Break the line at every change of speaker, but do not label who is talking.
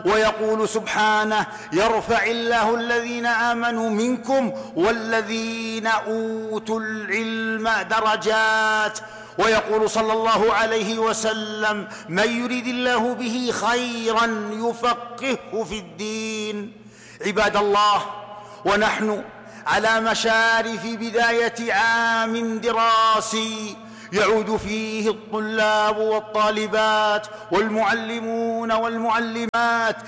ويقول سبحانه: يرفع الله الذين آمنوا منكم والذين أوتوا العلم درجات. ويقول صلى الله عليه وسلم: من يريد الله به خيرا يفقهه في الدين. عباد الله، ونحن على مشارف بداية عام دراسي يعود فيه الطلاب والطالبات والمعلمون والمعلمات